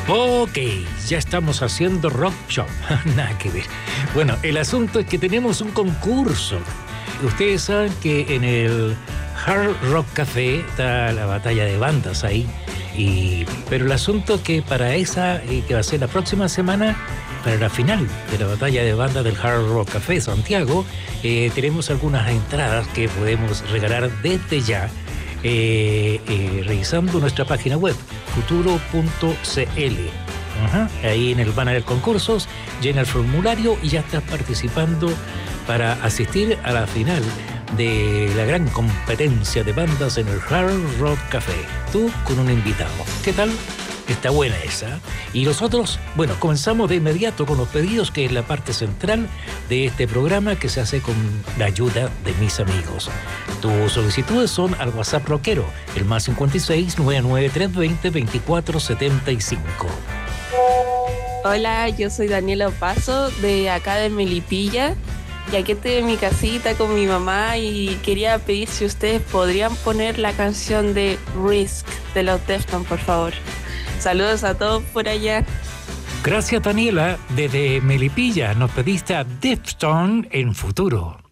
Ok, ya estamos haciendo rock show. Nada que ver. Bueno, el asunto es que tenemos un concurso. Ustedes saben que en el Hard Rock Café está la batalla de bandas ahí. Pero el asunto es que para esa, que va a ser la próxima semana, para la final de la batalla de bandas del Hard Rock Café Santiago, tenemos algunas entradas que podemos regalar desde ya. Revisando nuestra página web futuro.cl. Ahí en el banner de concursos llena el formulario y ya estás participando para asistir a la final de la gran competencia de bandas en el Hard Rock Café, tú con un invitado. ¿Qué tal? Está buena esa. Y nosotros, bueno, comenzamos de inmediato con los pedidos, que es la parte central de este programa que se hace con la ayuda de mis amigos. Tus solicitudes son al WhatsApp rockero, el más 56 99320 2475. Hola, yo soy Daniela Opaso, de acá de Melipilla. Y aquí estoy en mi casita con mi mamá y quería pedir si ustedes podrían poner la canción de Risk de los Deftones, por favor. Saludos a todos por allá. Gracias, Daniela. Desde Melipilla nos pediste a Deftones en Futuro.